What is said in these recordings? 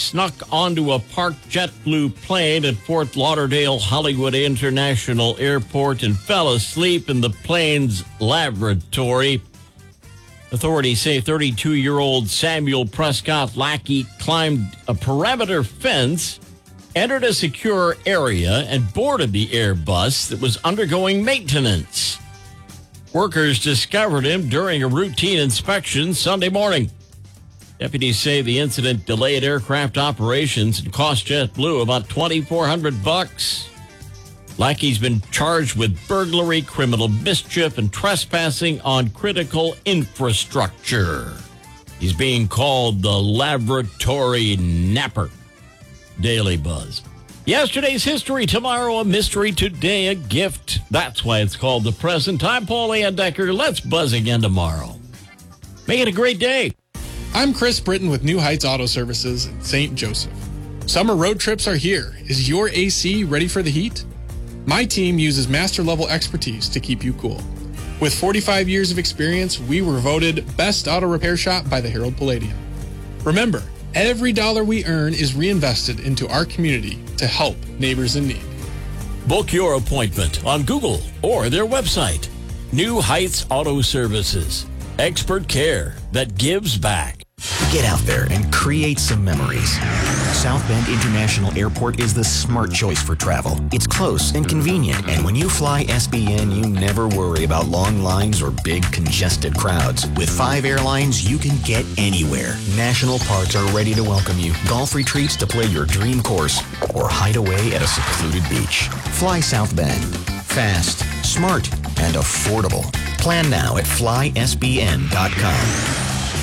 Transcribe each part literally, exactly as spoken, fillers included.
snuck onto a parked JetBlue plane at Fort Lauderdale Hollywood International Airport and fell asleep in the plane's lavatory. Authorities say thirty-two-year-old Samuel Prescott Lackey climbed a perimeter fence, entered a secure area, and boarded the Airbus that was undergoing maintenance. Workers discovered him during a routine inspection Sunday morning. Deputies say the incident delayed aircraft operations and cost JetBlue about twenty-four hundred bucks. Lackey's been charged with burglary, criminal mischief, and trespassing on critical infrastructure. He's being called the Laboratory Napper. Daily Buzz. Yesterday's history, tomorrow a mystery, today a gift. That's why it's called the present. I'm Paul Andecker. Let's buzz again tomorrow. Make it a great day. I'm Chris Britton with New Heights Auto Services in Saint Joseph. Summer road trips are here. Is your A C ready for the heat? My team uses master-level expertise to keep you cool. With forty-five years of experience, we were voted Best Auto Repair Shop by the Herald Palladium. Remember, every dollar we earn is reinvested into our community to help neighbors in need. Book your appointment on Google or their website. New Heights Auto Services. Expert care that gives back. Get out there and create some memories. South Bend International Airport is the smart choice for travel. It's close and convenient, and when you fly S B N, you never worry about long lines or big congested crowds. With five airlines, you can get anywhere. National parks are ready to welcome you, golf retreats to play your dream course, or hide away at a secluded beach. Fly South Bend. Fast, smart, and affordable. Plan now at fly S B N dot com.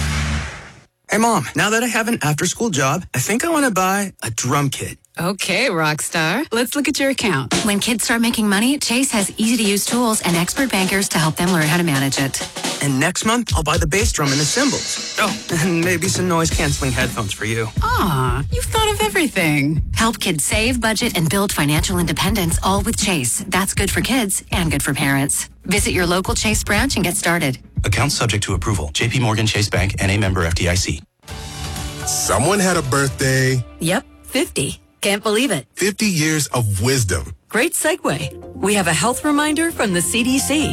Hey, Mom, now that I have an after-school job, I think I want to buy a drum kit. Okay, rock star. Let's look at your account. When kids start making money, Chase has easy-to-use tools and expert bankers to help them learn how to manage it. And next month, I'll buy the bass drum and the cymbals. Oh, and maybe some noise-canceling headphones for you. Aw, you've thought of everything. Help kids save, budget, and build financial independence, all with Chase. That's good for kids and good for parents. Visit your local Chase branch and get started. Account subject to approval. J P Morgan Chase Bank, N A member F D I C. Someone had a birthday. Yep, fifty. Can't believe it. fifty years of wisdom. Great segue. We have a health reminder from the C D C.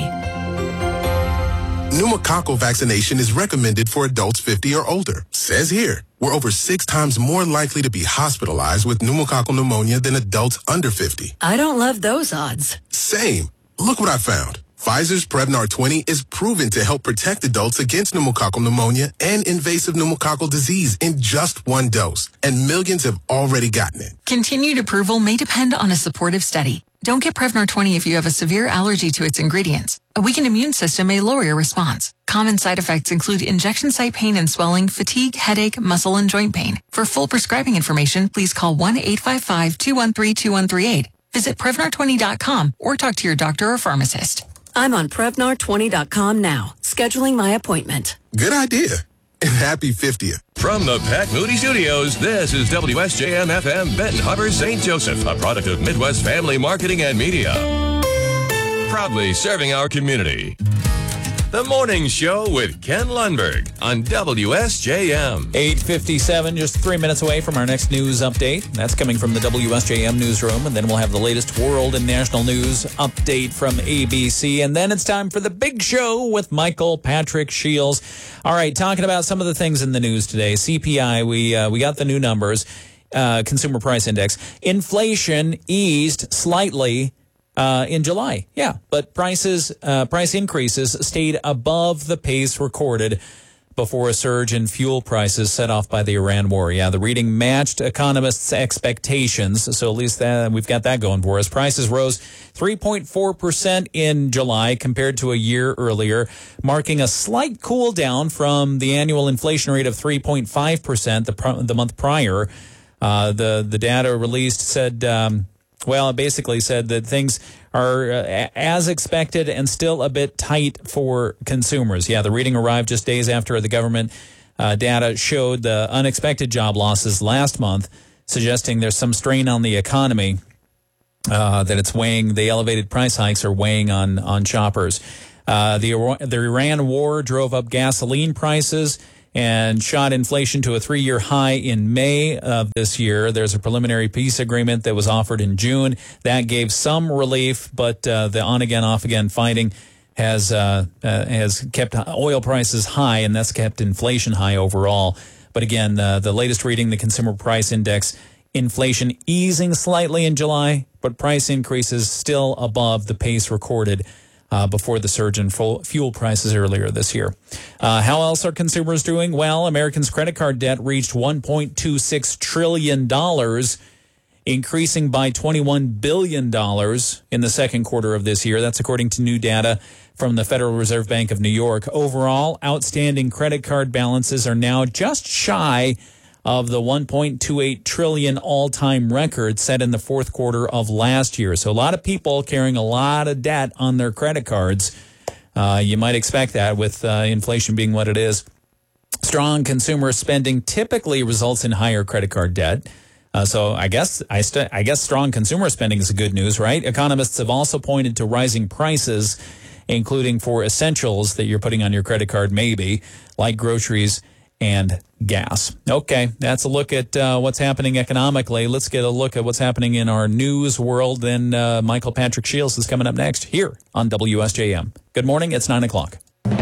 Pneumococcal vaccination is recommended for adults fifty or older. Says here, we're over six times more likely to be hospitalized with pneumococcal pneumonia than adults under fifty. I don't love those odds. Same. Look what I found. Pfizer's Prevnar twenty is proven to help protect adults against pneumococcal pneumonia and invasive pneumococcal disease in just one dose. And millions have already gotten it. Continued approval may depend on a supportive study. Don't get Prevnar twenty if you have a severe allergy to its ingredients. A weakened immune system may lower your response. Common side effects include injection site pain and swelling, fatigue, headache, muscle, and joint pain. For full prescribing information, please call one eight five five, two one three, two one three eight. Visit Prevnar twenty dot com or talk to your doctor or pharmacist. I'm on Prevnar twenty dot com now, scheduling my appointment. Good idea. And happy fiftieth. From the Pat Moody Studios, this is W S J M F M Benton Harbor, Saint Joseph, a product of Midwest Family Marketing and Media. Proudly serving our community. The Morning Show with Ken Lundberg on W S J M. eight fifty-seven, just three minutes away from our next news update. That's coming from the W S J M newsroom, and then we'll have the latest world and national news update from A B C. And then it's time for the big show with Michael Patrick Shields. All right, talking about some of the things in the news today. C P I, we uh, we got the new numbers. Uh, Consumer Price Index. Inflation eased slightly Uh, in July, yeah, but prices, uh, price increases stayed above the pace recorded before a surge in fuel prices set off by the Iran war. Yeah, the reading matched economists' expectations, so at least that, we've got that going for us. Prices rose three point four percent in July compared to a year earlier, marking a slight cool down from the annual inflation rate of three point five percent the, pr- the month prior. Uh, the, the data released said... Um, Well, it basically said that things are uh, as expected and still a bit tight for consumers. Yeah, the reading arrived just days after the government uh, data showed the unexpected job losses last month, suggesting there's some strain on the economy, uh, that it's weighing, the elevated price hikes are weighing on, on shoppers. Uh, the, the Iran war drove up gasoline prices and shot inflation to a three-year high in May of this year. There's a preliminary peace agreement that was offered in June. That gave some relief, but uh, the on-again, off-again fighting has uh, uh, has kept oil prices high, and that's kept inflation high overall. But again, uh, the latest reading, the Consumer Price Index, inflation easing slightly in July, but price increases still above the pace recorded Uh, before the surge in fuel prices earlier this year. Uh, how else are consumers doing? Well, Americans' credit card debt reached one point two six trillion dollars, increasing by twenty-one billion dollars in the second quarter of this year. That's according to new data from the Federal Reserve Bank of New York. Overall, outstanding credit card balances are now just shy of the one point two eight trillion all-time record set in the fourth quarter of last year. So a lot of people carrying a lot of debt on their credit cards. Uh, you might expect that with uh, inflation being what it is. Strong consumer spending typically results in higher credit card debt. Uh, so I guess I, st- I guess strong consumer spending is good news, right? Economists have also pointed to rising prices, including for essentials that you're putting on your credit card, maybe, like groceries and gas. Okay, that's a look at uh, what's happening economically. Let's get a look at what's happening in our news world. Then uh, Michael Patrick Shields is coming up next here on W S J M. Good morning. It's nine o'clock.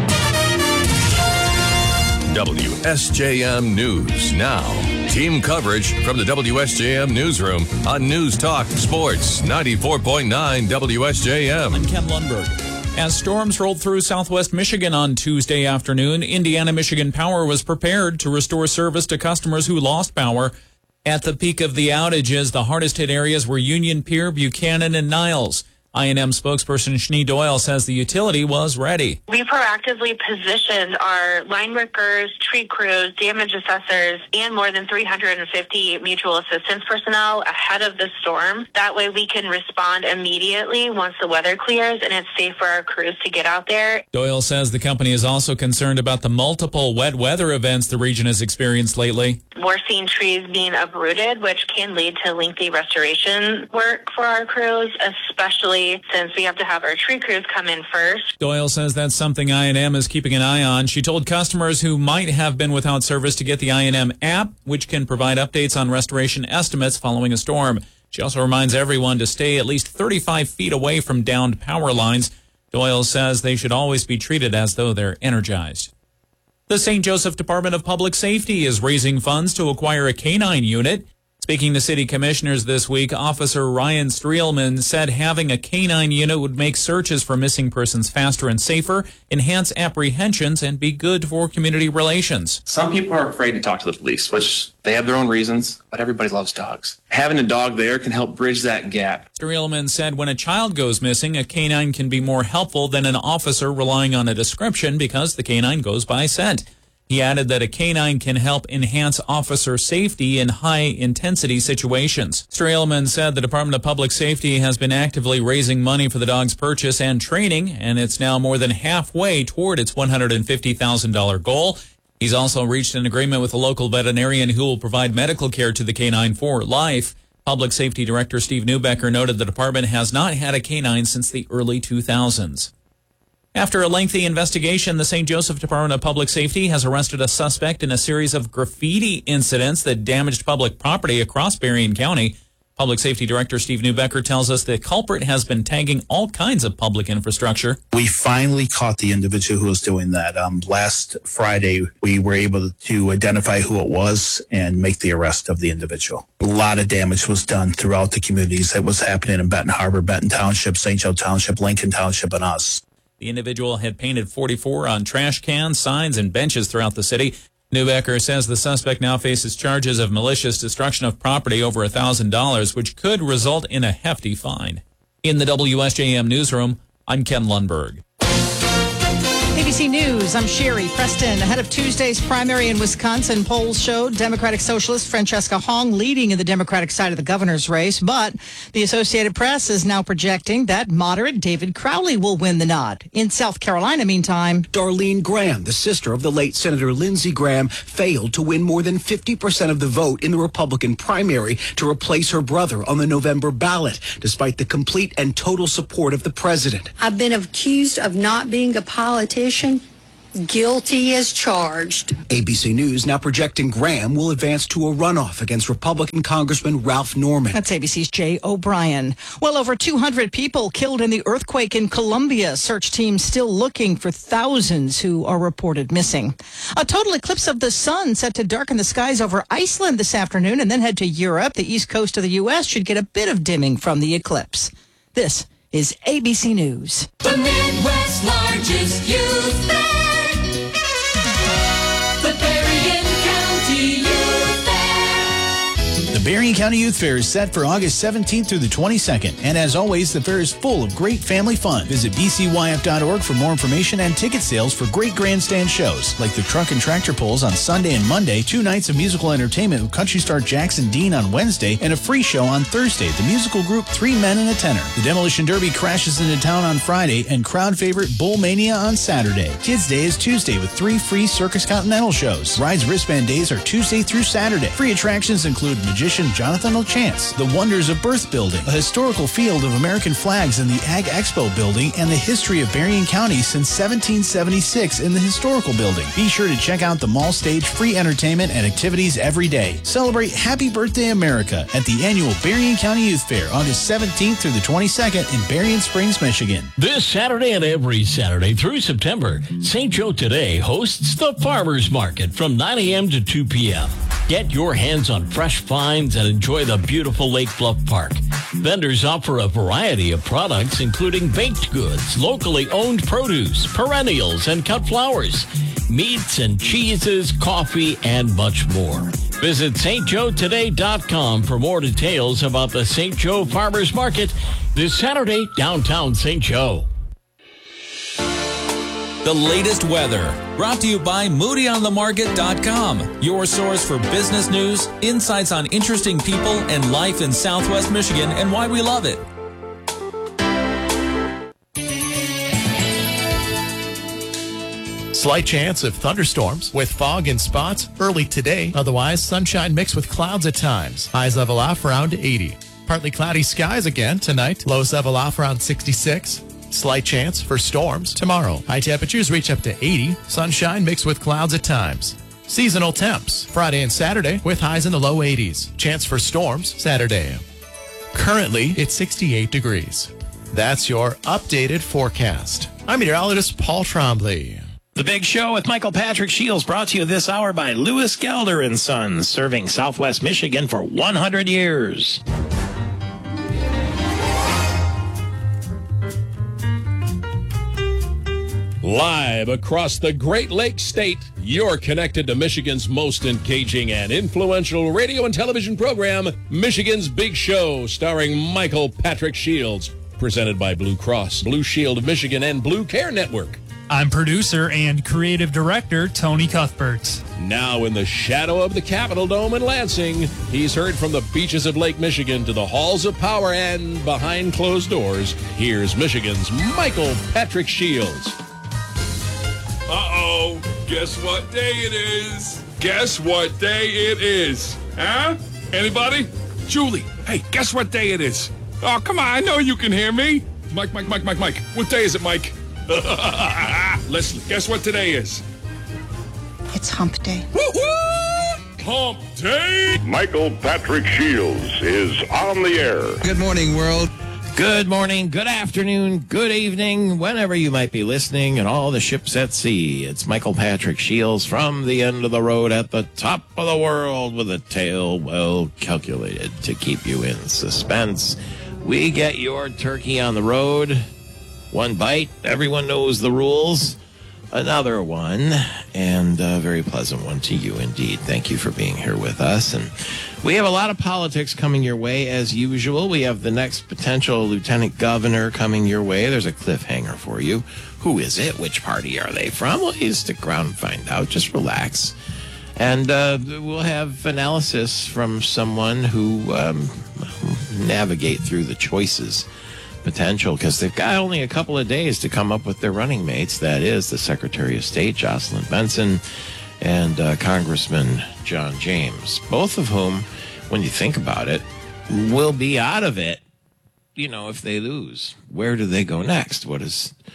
W S J M News Now. Team coverage from the W S J M Newsroom on News Talk Sports ninety-four point nine W S J M. I'm Ken Lundberg. As storms rolled through southwest Michigan on Tuesday afternoon, Indiana Michigan Power was prepared to restore service to customers who lost power. At the peak of the outages, the hardest hit areas were Union Pier, Buchanan, and Niles. I and M spokesperson Shani Doyle says the utility was ready. We proactively positioned our line workers, tree crews, damage assessors, and more than three hundred fifty mutual assistance personnel ahead of the storm. That way we can respond immediately once the weather clears and it's safe for our crews to get out there. Doyle says the company is also concerned about the multiple wet weather events the region has experienced lately. We're seeing trees being uprooted, which can lead to lengthy restoration work for our crews, especially since we have to have our tree crews come in first. Doyle says that's something I and M is keeping an eye on. She told customers who might have been without service to get the I and M app, which can provide updates on restoration estimates following a storm. She also reminds everyone to stay at least thirty-five feet away from downed power lines. Doyle says they should always be treated as though they're energized. The Saint Joseph Department of Public Safety is raising funds to acquire a canine unit. Speaking to city commissioners this week, Officer Ryan Streelman said having a canine unit would make searches for missing persons faster and safer, enhance apprehensions, and be good for community relations. Some people are afraid to talk to the police, which they have their own reasons, but everybody loves dogs. Having a dog there can help bridge that gap. Streelman said when a child goes missing, a canine can be more helpful than an officer relying on a description because the canine goes by scent. He added that a canine can help enhance officer safety in high-intensity situations. Streelman said the Department of Public Safety has been actively raising money for the dog's purchase and training, and it's now more than halfway toward its one hundred fifty thousand dollars goal. He's also reached an agreement with a local veterinarian who will provide medical care to the canine for life. Public Safety Director Steve Neubecker noted the department has not had a canine since the early two thousands. After a lengthy investigation, the Saint Joseph Department of Public Safety has arrested a suspect in a series of graffiti incidents that damaged public property across Berrien County. Public Safety Director Steve Neubecker tells us the culprit has been tagging all kinds of public infrastructure. We finally caught the individual who was doing that. Um, last Friday, we were able to identify who it was and make the arrest of the individual. A lot of damage was done throughout the communities that was happening in Benton Harbor, Benton Township, Saint Joe Township, Lincoln Township, and us. The individual had painted forty-four on trash cans, signs, and benches throughout the city. Neubecker says the suspect now faces charges of malicious destruction of property over one thousand dollars, which could result in a hefty fine. In the W S J M newsroom, I'm Ken Lundberg. A B C News, I'm Sherry Preston. Ahead of Tuesday's primary in Wisconsin, polls showed Democratic Socialist Francesca Hong leading in the Democratic side of the governor's race, but the Associated Press is now projecting that moderate David Crowley will win the nod. In South Carolina, meantime, Darlene Graham, the sister of the late Senator Lindsey Graham, failed to win more than fifty percent of the vote in the Republican primary to replace her brother on the November ballot, despite the complete and total support of the president. I've been accused of not being a politician, guilty as charged. A B C News now projecting Graham will advance to a runoff against Republican Congressman Ralph Norman. That's A B C's Jay O'Brien. Well, over two hundred people killed in the earthquake in Colombia. Search teams still looking for thousands who are reported missing. A total eclipse of the sun set to darken the skies over Iceland this afternoon and then head to Europe. The east coast of the U S should get a bit of dimming from the eclipse. This is A B C News. The Midwest's largest youth fair. The Berrien County Youth Fair. The Berrien County Youth Fair is set for August seventeenth through the twenty-second. And as always, the fair is full of great family fun. Visit b c y f dot org for more information and ticket sales for great grandstand shows, like the Truck and Tractor Pulls on Sunday and Monday, two nights of musical entertainment with country star Jackson Dean on Wednesday, and a free show on Thursday, the musical group Three Men and a Tenor. The Demolition Derby crashes into town on Friday, and crowd favorite Bull Mania on Saturday. Kids Day is Tuesday with three free Circus Continental shows. Rides Wristband Days are Tuesday through Saturday. Free attractions include magician Jonathan O'Chance, the Wonders of Birth Building, a historical field of American flags in the Ag Expo building, and the history of Berrien County since seventeen seventy-six in the historical building. Be sure to check out the mall stage, free entertainment and activities every day. Celebrate Happy Birthday America at the annual Berrien County Youth Fair, August seventeenth through the twenty-second in Berrien Springs, Michigan. This Saturday and every Saturday through September, Saint Joe Today hosts the Farmers Market from nine a.m. to two p.m. Get your hands on fresh finds and enjoy the beautiful Lake Bluff Park. Vendors offer a variety of products, including baked goods, locally owned produce, perennials, and cut flowers, meats and cheeses, coffee, and much more. Visit S T Joe Today dot com for more details about the Saint Joe Farmers Market this Saturday, downtown Saint Joe. The latest weather, brought to you by Moody On The Market dot com, your source for business news, insights on interesting people and life in Southwest Michigan and why we love it. Slight chance of thunderstorms with fog in spots early today. Otherwise, sunshine mixed with clouds at times. Highs level off around eighty. Partly cloudy skies again tonight. Lows level off around sixty-six. Slight chance for storms tomorrow. High temperatures reach up to eighty. Sunshine mixed with clouds at times. Seasonal temps Friday and Saturday with highs in the low eighties. Chance for storms Saturday. Currently, it's sixty-eight degrees. That's your updated forecast. I'm meteorologist Paul Trombley. The Big Show with Michael Patrick Shields, brought to you this hour by Lewis Gelder and Sons, serving Southwest Michigan for one hundred years. Live across the Great Lakes State, you're connected to Michigan's most engaging and influential radio and television program, Michigan's Big Show, starring Michael Patrick Shields, presented by Blue Cross, Blue Shield of Michigan, and Blue Care Network. I'm producer and creative director Tony Cuthbert. Now in the shadow of the Capitol Dome in Lansing, he's heard from the beaches of Lake Michigan to the halls of power and behind closed doors. Here's Michigan's Michael Patrick Shields. Uh-oh, guess what day it is? Guess what day it is? Huh? Anybody? Julie, hey, guess what day it is? Oh, come on, I know you can hear me. Mike, Mike, Mike, Mike, Mike. What day is it, Mike? Leslie, guess what today is? It's hump day. Woo-hoo! Hump day! Michael Patrick Shields is on the air. Good morning, world. Good morning, good afternoon, good evening, whenever you might be listening, and all the ships at sea. It's Michael Patrick Shields from the end of the road at the top of the world with a tale well calculated to keep you in suspense. We get your turkey on the road. One bite, everyone knows the rules. Another one, and a very pleasant one to you indeed. Thank you for being here with us. And we have a lot of politics coming your way as usual. We have the next potential lieutenant governor coming your way. There's a cliffhanger for you. Who is it? Which party are they from? Well, you stick around and find out. Just relax. And uh, we'll have analysis from someone who um, navigate through the choices potential, because they've got only a couple of days to come up with their running mates. That is the Secretary of State, Jocelyn Benson, and uh, Congressman John James, both of whom, when you think about it, will be out of it, you know, if they lose. Where do they go next? What is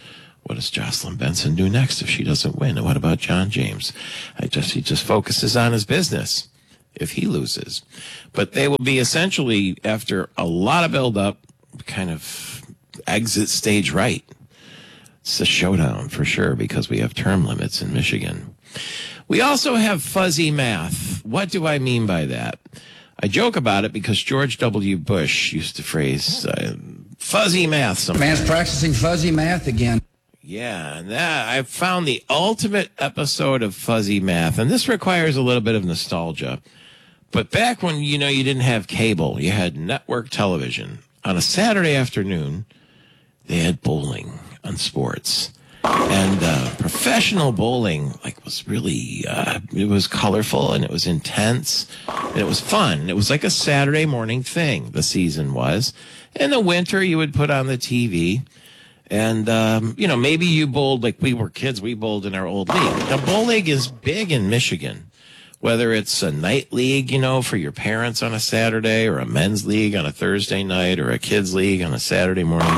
What does Jocelyn Benson do next if she doesn't win? And what about John James? I just he just focuses on his business if he loses. But they will be essentially, after a lot of build-up, kind of exit stage right. It's a showdown for sure because we have term limits in Michigan. We also have fuzzy math. What do I mean by that? I joke about it because George W. Bush used to phrase uh, fuzzy math sometimes. Man's practicing fuzzy math again. Yeah, and that I found the ultimate episode of fuzzy math, and this requires a little bit of nostalgia. But back when, you know, you didn't have cable, you had network television. On a Saturday afternoon, they had bowling on sports. And uh, professional bowling, like, was really, uh, it was colorful and it was intense and it was fun. It was like a Saturday morning thing, the season was. In the winter, you would put on the T V and, um, you know, maybe you bowled, like we were kids, we bowled in our old league. Now, bowl league is big in Michigan, whether it's a night league, you know, for your parents on a Saturday or a men's league on a Thursday night or a kids league on a Saturday morning.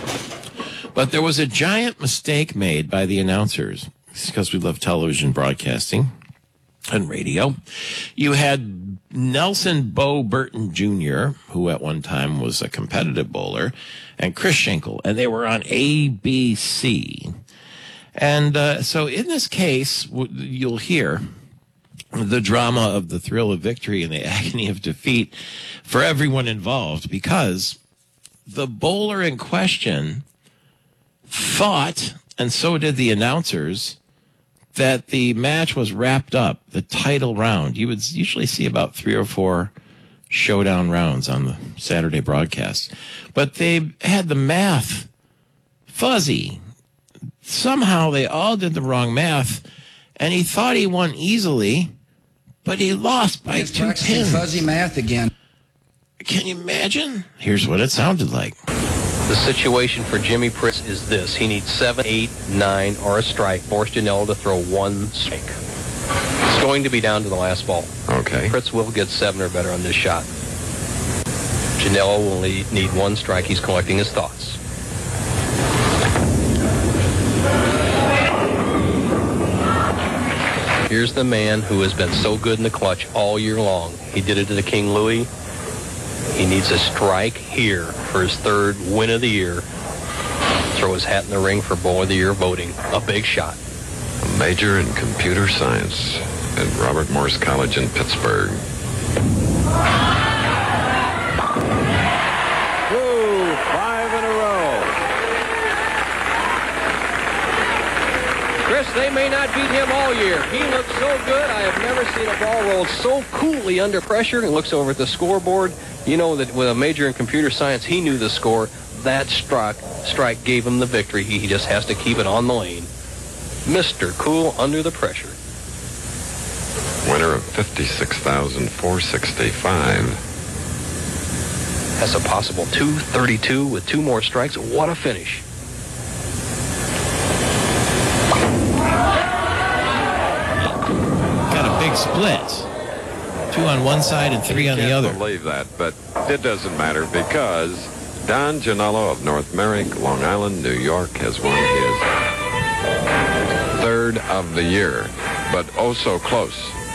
But there was a giant mistake made by the announcers. It's because we love television broadcasting and radio. You had Nelson Bo Burton Junior, who at one time was a competitive bowler, and Chris Schenkel, and they were on A B C. And uh, so in this case, w- you'll hear the drama of the thrill of victory and the agony of defeat for everyone involved, because the bowler in question thought, and so did the announcers, that the match was wrapped up, the title round. You would usually see about three or four showdown rounds on the Saturday broadcast. But they had the math fuzzy. Somehow they all did the wrong math, and he thought he won easily, but he lost by He's two practicing pins. fuzzy math again. Can you imagine? Here's what it sounded like. The situation for Jimmy Pritz is this. He needs seven, eight, nine, or a strike. Force Janela to throw one strike. It's going to be down to the last ball. Okay. Pritz will get seven or better on this shot. Janela will need, need one strike. He's collecting his thoughts. Here's the man who has been so good in the clutch all year long. He did it to the King Louis. He needs a strike here for his third win of the year. Throw his hat in the ring for Bowl of the Year voting. A big shot. A major in computer science at Robert Morris College in Pittsburgh. Woo, five in a row. Chris, they may not beat him all year. He looks so good. I have never seen a ball rolled so coolly under pressure. He looks over at the scoreboard. You know that with a major in computer science, he knew the score. That strike, strike gave him the victory. He, he just has to keep it on the lane. Mister Cool under the pressure. Winner of fifty-six thousand four hundred sixty-five. That's a possible two thirty-two with two more strikes. What a finish. Got a big split. Two on one side and three on the other. I can't believe that, but it doesn't matter because Don Gianello of North Merrick, Long Island, New York has won his third of the year, but oh so close.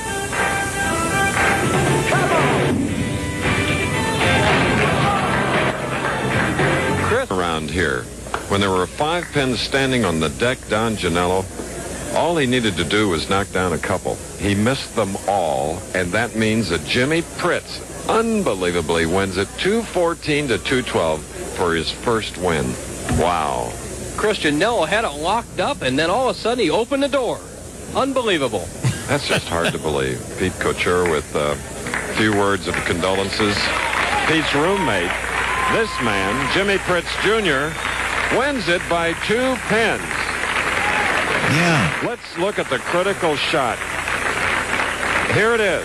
Around here, when there were five pins standing on the deck, Don Gianello, all he needed to do was knock down a couple. He missed them all, and that means that Jimmy Pritz unbelievably wins it two fourteen to two twelve for his first win. Wow. Christian Janela had it locked up, and then all of a sudden he opened the door. Unbelievable. That's just hard to believe. Pete Couture with a few words of condolences. Pete's roommate, this man, Jimmy Pritz Junior, wins it by two pins. Yeah. Let's look at the critical shot. Here it is.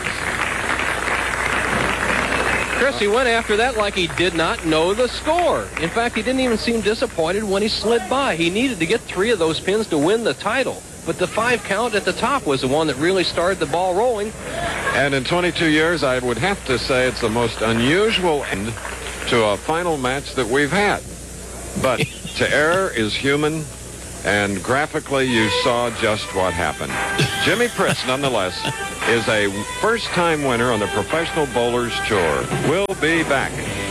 Chris, he went after that like he did not know the score. In fact, he didn't even seem disappointed when he slid by. He needed to get three of those pins to win the title. But the five count at the top was the one that really started the ball rolling. And in twenty-two years, I would have to say it's the most unusual end to a final match that we've had. But to err is human, And graphically, you saw just what happened. Jimmy Pritz, nonetheless, is a first-time winner on the Professional Bowlers Tour. We'll be back.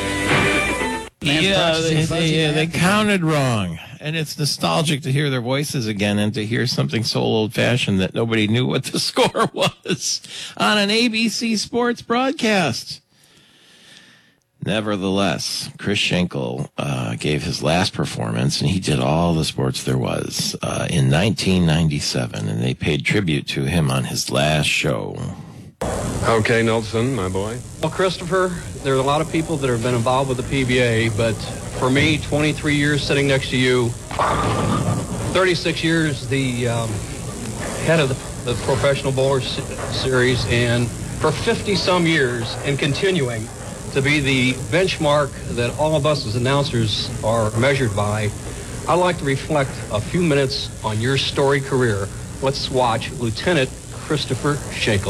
Yeah, they, they, they counted wrong. And it's nostalgic to hear their voices again and to hear something so old-fashioned that nobody knew what the score was on an A B C Sports broadcast. Nevertheless, Chris Schenkel uh, gave his last performance, and he did all the sports there was uh, in nineteen ninety-seven, and they paid tribute to him on his last show. Okay, Nelson, my boy. Well, Christopher, there are a lot of people that have been involved with the P B A, but for me, twenty-three years sitting next to you, thirty-six years the um, head of the, the Professional Bowlers Series, and for fifty-some years and continuing to be the benchmark that all of us as announcers are measured by, I'd like to reflect a few minutes on your storied career. Let's watch Lieutenant Christopher Schenkel.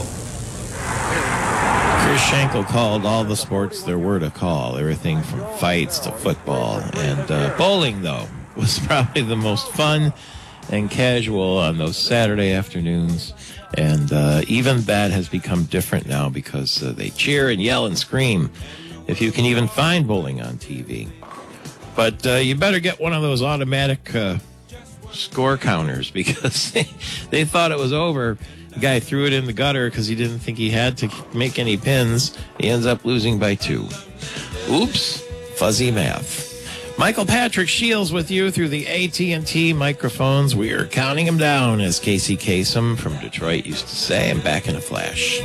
Chris Schenkel called all the sports there were to call, everything from fights to football. And uh, bowling, though, was probably the most fun and casual on those Saturday afternoons. And uh, even that has become different now because uh, they cheer and yell and scream if you can even find bowling on T V. But uh, you better get one of those automatic uh, score counters because they, they thought it was over. The guy threw it in the gutter because he didn't think he had to make any pins. He ends up losing by two. Oops, fuzzy math. Michael Patrick Shields with you through the A T and T microphones. We are counting them down, as Casey Kasem from Detroit used to say. I'm back in a flash.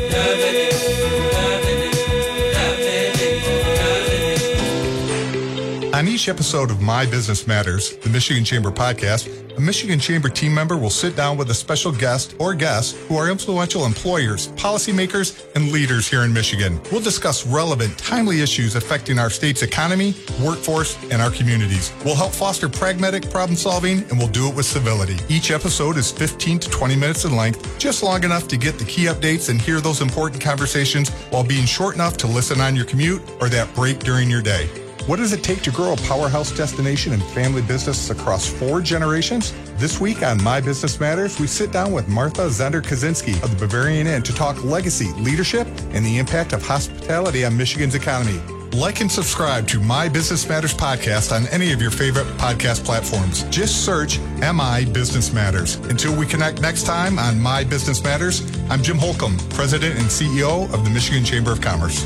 On each episode of My Business Matters, the Michigan Chamber podcast, a Michigan Chamber team member will sit down with a special guest or guests who are influential employers, policymakers, and leaders here in Michigan. We'll discuss relevant, timely issues affecting our state's economy, workforce, and our communities. We'll help foster pragmatic problem solving, and we'll do it with civility. Each episode is fifteen to twenty minutes in length, just long enough to get the key updates and hear those important conversations while being short enough to listen on your commute or that break during your day. What does it take to grow a powerhouse destination and family business across four generations? This week on My Business Matters, we sit down with Martha Zender-Kaczynski of the Bavarian Inn to talk legacy, leadership, and the impact of hospitality on Michigan's economy. Like and subscribe to My Business Matters podcast on any of your favorite podcast platforms. Just search M I Business Matters. Until we connect next time on My Business Matters, I'm Jim Holcomb, President and C E O of the Michigan Chamber of Commerce.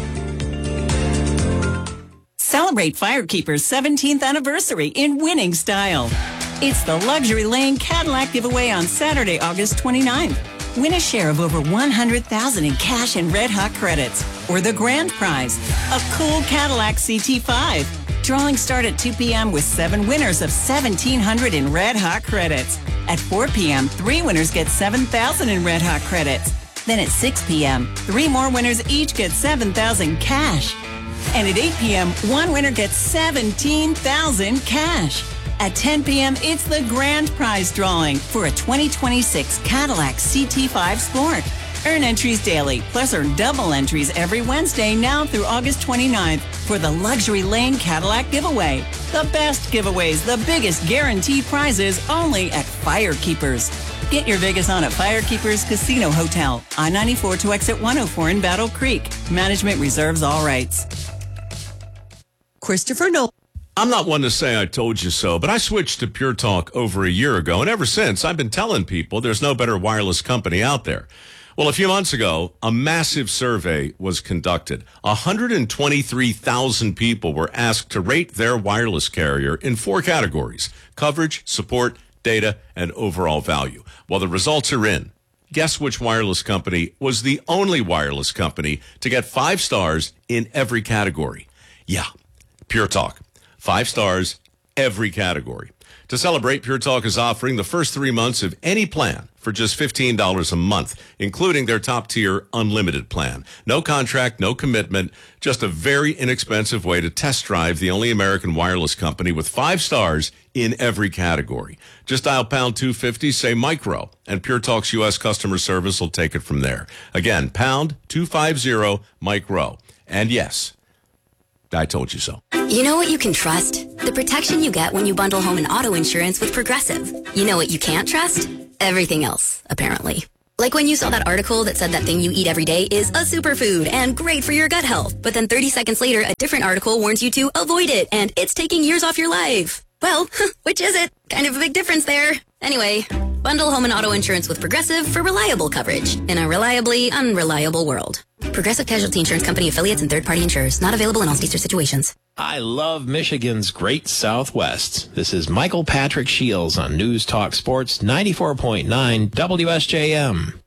Celebrate Firekeeper's seventeenth anniversary in winning style. It's the Luxury Lane Cadillac giveaway on Saturday, August twenty-ninth. Win a share of over one hundred thousand dollars in cash and Red Hot credits, or the grand prize, a cool Cadillac C T five. Drawings start at two p.m. with seven winners of seventeen hundred dollars in Red Hot credits. At four p.m., three winners get seven thousand dollars in Red Hot credits. Then at six p.m., three more winners each get seven thousand dollars cash. And at eight p.m., one winner gets seventeen thousand dollars cash. At ten p.m., it's the grand prize drawing for a twenty twenty-six Cadillac C T five Sport. Earn entries daily, plus earn double entries every Wednesday now through August twenty-ninth for the Luxury Lane Cadillac giveaway. The best giveaways, the biggest guaranteed prizes, only at Firekeepers. Get your Vegas on at Firekeepers Casino Hotel, I ninety-four to exit one oh four in Battle Creek. Management reserves all rights. Christopher Nolan. I'm not one to say I told you so, but I switched to Pure Talk over a year ago, and ever since, I've been telling people there's no better wireless company out there. Well, a few months ago, a massive survey was conducted. one hundred twenty-three thousand people were asked to rate their wireless carrier in four categories: coverage, support, data, and overall value. Well, the results are in. Guess which wireless company was the only wireless company to get five stars in every category? Yeah, Pure Talk. Five stars, every category. To celebrate, Pure Talk is offering the first three months of any plan for just fifteen dollars a month, including their top-tier unlimited plan. No contract, no commitment, just a very inexpensive way to test drive the only American wireless company with five stars in every category. Just dial pound two fifty, say micro, and Pure Talk's U S customer service will take it from there. Again, pound two fifty, micro. And yes, I told you so. You know what you can trust? The protection you get when you bundle home and auto insurance with Progressive. You know what you can't trust? Everything else, apparently. Like when you saw that article that said that thing you eat every day is a superfood and great for your gut health. But then thirty seconds later, a different article warns you to avoid it and it's taking years off your life. Well, which is it? Kind of a big difference there. Anyway, bundle home and auto insurance with Progressive for reliable coverage in a reliably unreliable world. Progressive Casualty Insurance Company affiliates and third-party insurers. Not available in all states or situations. I love Michigan's great Southwest. This is Michael Patrick Shields on News Talk Sports ninety-four point nine W S J M.